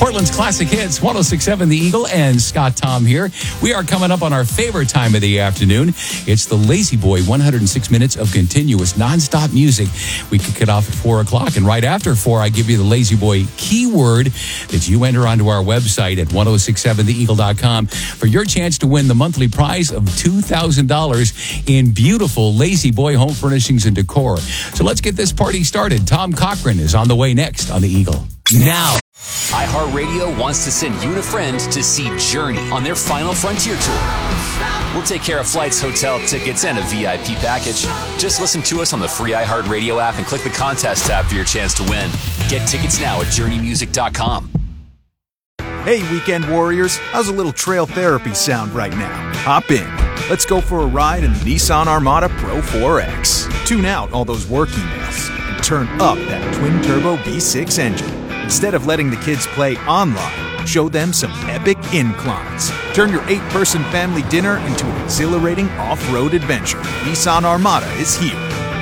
Portland's classic hits, 106.7 The Eagle, and Scott Tom here. We are coming up on our favorite time of the afternoon. It's the Lazy Boy, 106 minutes of continuous, nonstop music. We kick it off at 4 o'clock, and right after 4, I give you the Lazy Boy keyword that you enter onto our website at 1067theeagle.com for your chance to win the monthly prize of $2,000 in beautiful Lazy Boy home furnishings and decor. So let's get this party started. Tom Cochran is on the way next on the Eagle. Now, iHeartRadio wants to send you and a friend to see Journey on their Final Frontier tour. We'll take care of flights, hotel tickets, and a VIP package. Just listen to us on the free iHeartRadio app and click the contest tab for your chance to win. Get tickets now at JourneyMusic.com. Hey, weekend warriors, how's a little trail therapy sound right now? Hop in. Let's go for a ride in the Nissan Armada Pro 4X. Tune out all those work emails and turn up that twin-turbo V6 engine. Instead of letting the kids play online, show them some epic inclines. Turn your 8-person family dinner into an exhilarating off-road adventure. Nissan Armada is here.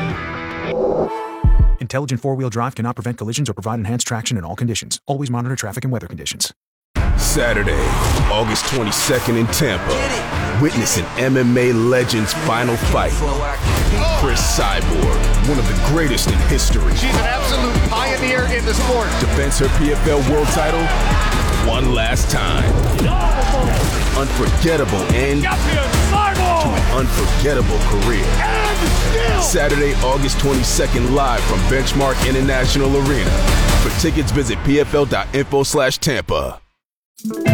Intelligent four-wheel drive cannot prevent collisions or provide enhanced traction in all conditions. Always monitor traffic and weather conditions. Saturday, August 22nd in Tampa. Witness an MMA legend's final fight. Chris Cyborg, one of the greatest in history. She's an absolute pioneer in the sport. Defends her PFL world title one last time. Unforgettable end to an unforgettable career. Saturday, August 22nd, live from Benchmark International Arena. For tickets, visit pfl.info/Tampa.